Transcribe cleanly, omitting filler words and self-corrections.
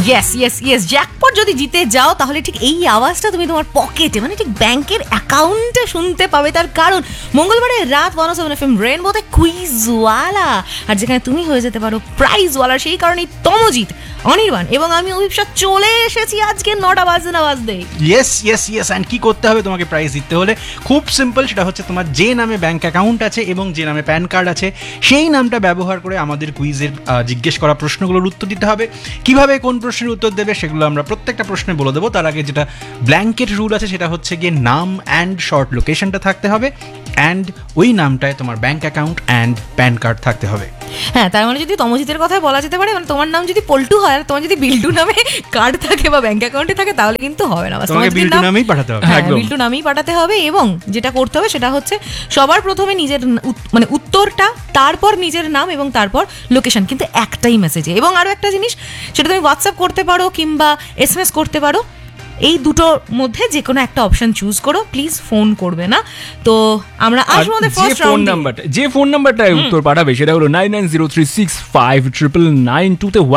Yes yes yes, jackpot যদি জিতে যাও তাহলে ঠিক এই আওয়াজটা তুমি তোমার পকেটে, মানে ঠিক ব্যাংকের অ্যাকাউন্টে শুনতে পাবে। তার কারণ মঙ্গলবারের রাত 107 FM রেইনবোতে কুইজওয়ালা, আর যেখানে তুমি হয়ে যেতে পারো প্রাইজওয়ালা। সেই কারণেই তমজিৎ, অনির্বাণ এবং আমি অভিপ্সা চলে এসেছি আজকে 9টা বাজতে না বাজতেই। ইয়েস ইয়েস ইয়েস, অ্যান্ড কি করতে হবে তোমাকে প্রাইজ জিততে হলে? খুব সিম্পল, সেটা হচ্ছে তোমার যে নামে ব্যাংক অ্যাকাউন্ট আছে এবং যে নামে প্যান কার্ড আছে সেই নামটা ব্যবহার করে আমাদের কুইজের জিজ্ঞেস করা প্রশ্নগুলোর উত্তর দিতে হবে। কিভাবে কোন প্রশ্নের উত্তর দেবে সেগুলো আমরা প্রত্যেকটা প্রশ্নে বলে দেবো। তার আগে যেটা ব্ল্যাঙ্কেট রুল আছে সেটা হচ্ছে গিয়ে নাম অ্যান্ড শর্ট লোকেশনটা থাকতে হবে, অ্যান্ড ওই নামটায় তোমার bank account and pan card থাকতে হবে। হ্যাঁ, তার মানে যদি তমজিতের কথাই বলা যেতে পারে, মানে তোমার নাম যদি পল্টু হয় আর তোমার যদি বিল্টু নামে কার্ড থাকে বা ব্যাংক অ্যাকাউন্টে থাকে তাহলে কিন্তু হবে না। তোমাকে বিল্টু নামেই পাঠাতে হবে। হ্যাঁ, বিল্টু নামেই পাঠাতে হবে। এবং যেটা করতে হবে সেটা হচ্ছে সবার প্রথমে নিজের মানে উত্তরটা, তারপর নিজের নাম এবং তারপর লোকেশন, কিন্তু একটাই মেসেজে। এবং আরো একটা জিনিস, সেটা তুমি হোয়াটসঅ্যাপ করতে পারো কিংবা SMS করতে পারো। এই দুটোর মধ্যে যে কোনো একটা অপশন চুজ করো, প্লিজ ফোন করবে না। তো আমরা আসবো আমাদের ফার্স্ট রাউন্ডে। যে ফোন নাম্বারটায় উত্তর পাঠাবে সেটা হলো 9903659992 তে